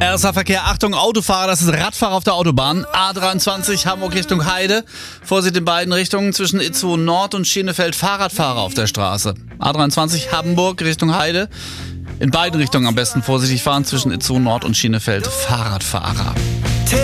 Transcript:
RSA Verkehr, Achtung, Autofahrer, das ist Radfahrer auf der Autobahn. A23 Hamburg Richtung Heide. Vorsicht in beiden Richtungen zwischen Itzehoe Nord und Schenefeld, Fahrradfahrer auf der Straße. A23 Hamburg Richtung Heide. In beiden Richtungen am besten vorsichtig fahren zwischen Itzehoe Nord und Schenefeld, Fahrradfahrer.